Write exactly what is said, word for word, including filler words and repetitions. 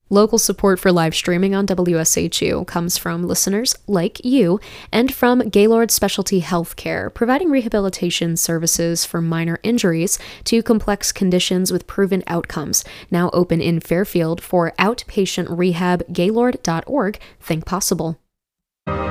Local support for live streaming on W S H U comes from listeners like you and from Gaylord Specialty Healthcare, providing rehabilitation services for minor injuries to complex conditions with proven outcomes. Now open in Fairfield for outpatient rehab, gaylord dot org. Think possible.